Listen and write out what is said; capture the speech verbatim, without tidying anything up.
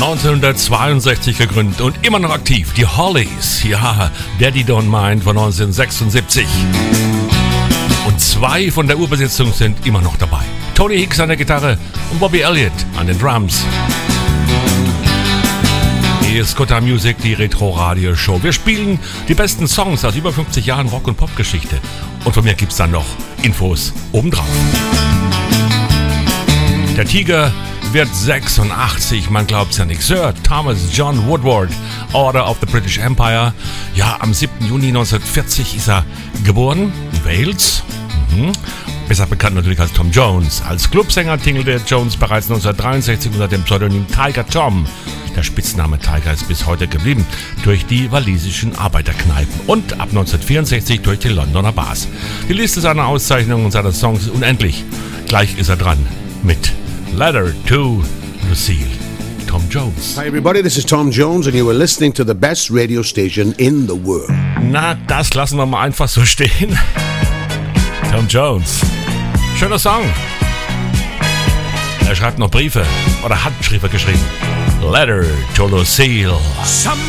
neunzehnhundertzweiundsechzig gegründet und immer noch aktiv. Die Hollies, ja, Daddy Don't Mind von neunzehnhundertsechsundsiebzig. Und zwei von der Urbesetzung sind immer noch dabei. Tony Hicks an der Gitarre und Bobby Elliott an den Drums. Hier ist Kota Music, die Retro-Radio-Show. Wir spielen die besten Songs aus über fünfzig Jahren Rock- und Popgeschichte. Und von mir gibt's dann noch Infos obendrauf. Der Tiger wird sechsundachtzig, man glaubt's ja nicht. Sir Thomas John Woodward, Order of the British Empire. Ja, am siebten Juni neunzehnhundertvierzig ist er geboren, in Wales. Mhm. Besser bekannt natürlich als Tom Jones. Als Clubsänger tingelte Jones bereits neunzehnhundertdreiundsechzig unter dem Pseudonym Tiger Tom. Der Spitzname Tiger ist bis heute geblieben, durch die walisischen Arbeiterkneipen und ab neunzehnhundertvierundsechzig durch die Londoner Bars. Die Liste seiner Auszeichnungen und seiner Songs ist unendlich. Gleich ist er dran mit Letter to Lucille. Tom Jones. Hi everybody, this is Tom Jones and you are listening to the best radio station in the world. Na, das lassen wir mal einfach so stehen. Tom Jones. Schöner Song. Er schreibt noch Briefe oder hat Briefe geschrieben. Letter to Lucille. Some